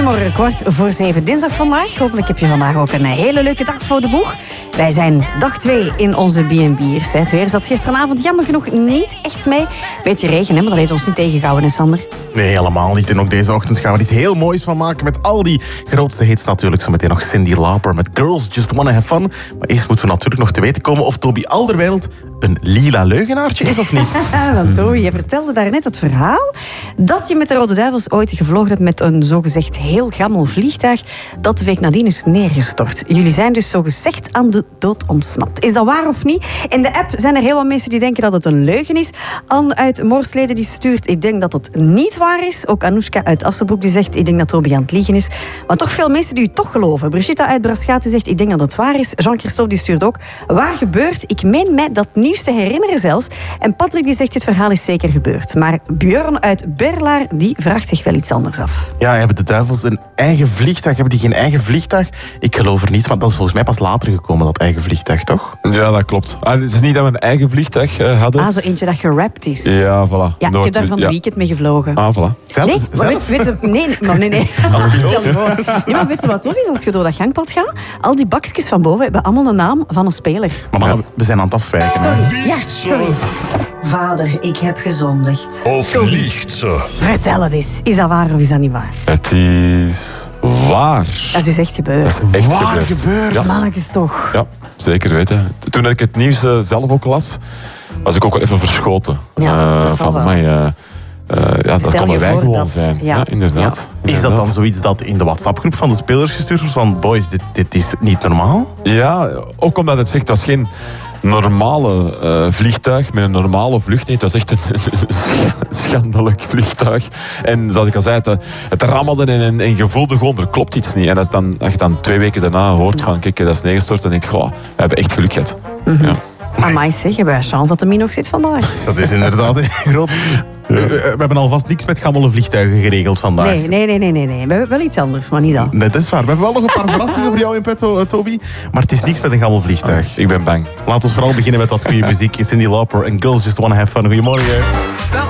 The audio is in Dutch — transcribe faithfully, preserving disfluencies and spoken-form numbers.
Goedemorgen, kwart voor zeven. Dinsdag vandaag. Hopelijk heb je vandaag ook een hele leuke dag voor de boeg. Wij zijn dag twee in onze B en B'ers. Het weer zat gisteravond jammer genoeg niet echt mee. Beetje regen, hè, maar dat heeft ons niet tegengehouden, hè Sander? Nee, helemaal niet. En ook deze ochtend gaan we er iets heel moois van maken met al die grootste hits natuurlijk. Zometeen nog Cyndi Lauper met Girls Just Wanna Have Fun. Maar eerst moeten we natuurlijk nog te weten komen of Toby Alderweireld een lila leugenaartje is of niet. Want Toby, je vertelde daarnet het verhaal dat je met de Rode Duivels ooit gevlogen hebt met een zogezegd heel gammel vliegtuig dat de week nadien is neergestort. Jullie zijn dus zogezegd aan de dood ontsnapt. Is dat waar of niet? In de app zijn er heel wat mensen die denken dat het een leugen is. Anne uit Moorsleden die stuurt, ik denk dat het niet waar is. Ook Anoushka uit Assenbroek die zegt, ik denk dat Toby aan het liegen is. Maar toch veel mensen die u toch geloven. Brigitte uit Braschaat zegt, ik denk dat het waar is. Jean-Christophe die stuurt ook, waar gebeurt? Ik meen mij dat nieuws te herinneren zelfs. En Patrick die zegt, dit verhaal is zeker gebeurd. Maar Björn uit Berlaar die vraagt zich wel iets anders af. Ja, hebben de Duivels een eigen vliegtuig? Hebben die geen eigen vliegtuig? Ik geloof er niets, maar dat is volgens mij pas later gekomen, dat eigen vliegtuig, toch? Ja, dat klopt. Ah, het is niet dat we een eigen vliegtuig uh, hadden. Ah, zo eentje dat gerapt is. Ja, voilà. Ja, ik heb daar van de ja. weekend mee gevlogen. Ah, voilà. Zelf? Nee, maar zelf? weet, weet, nee, maar nee, nee. Als piloot? Stel je voor. Nee, maar weet je wat tof is? Als je door dat gangpad gaat, al die bakjes van boven hebben allemaal de naam van een speler. Maar mannen, we zijn aan het afwijken. hè. Sorry. Ja, sorry. Vader, ik heb gezondigd. Of liegt ze? Vertel het eens. Is dat waar of is dat niet waar? Het is waar. Dat is dus echt gebeurd. Dat is echt Waar gebeurd. gebeurd? Ja. Mannetjes toch. Ja, zeker weten. Toen ik het nieuws uh, zelf ook las, was ik ook wel even verschoten. Ja, Uh, dat zal van, wel. amai, uh, uh, ja, dat Stel konden je wij voor gewoon dat- zijn. ja. Ja, inderdaad. Is dat Inderdaad. dan zoiets dat in de WhatsApp-groep van de spelers gestuurd wordt? Van, boys, dit, dit is niet normaal? Ja, ook omdat het zegt, het was geen normale uh, vliegtuig met een normale vlucht. Nee, het was echt een, een schandelijk vliegtuig. En zoals ik al zei, het, het rammelde en, en, en je voelde gewoon, er klopt iets niet. En dat dan, als je dan twee weken daarna hoort van, kijk, dat is neergestort, dan denk je, goh, we hebben echt geluk gehad. Mhm. Ja. Amai zeg, hebben wij chance dat er nog zit vandaag. Dat is inderdaad groot. Uh, we hebben alvast niks met gammele vliegtuigen geregeld vandaag. Nee, nee, nee, nee, nee, nee. We hebben wel iets anders, maar niet dat. Nee, dat is waar. We hebben wel nog een paar verrassingen voor jou in petto, uh, Toby. Maar het is niks met een gammel vliegtuig. Ik ben bang. Laten we vooral beginnen met wat goede muziek. Cyndi Lauper en Girls Just Wanna Have Fun. Goedemorgen.